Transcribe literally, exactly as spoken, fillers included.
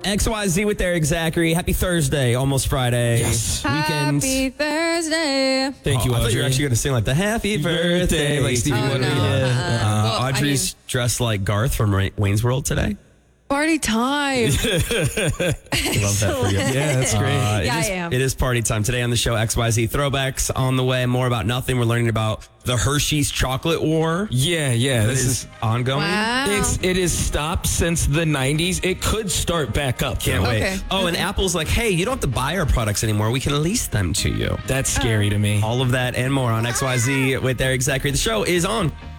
X Y Z with Eric Zachary. Happy Thursday, almost Friday. Yes. Weekend. Happy Thursday. Thank you, Oh, I thought Audrey. you were actually going to sing like the Happy Birthday, Birthday, like Stevie Oh, Wonder. no. Yeah. Uh, Well, I Audrey's dressed like Garth from Ra- Wayne's World today. Party time. Love that for you. Yeah, that's great. Uh, it Yeah, is- I am. It is party time. Today on the show, X Y Z Throwbacks on the way. More about nothing. We're learning about the Hershey's chocolate war. Yeah, yeah. This This is is ongoing. Wow. it's it is stopped since the nineties. It could start back up. Can't though. wait. Okay. Oh, and Apple's like, hey, you don't have to buy our products anymore. We can lease them to you. That's scary to me. All of that and more on X Y Z with Eric Zachary. The show is on.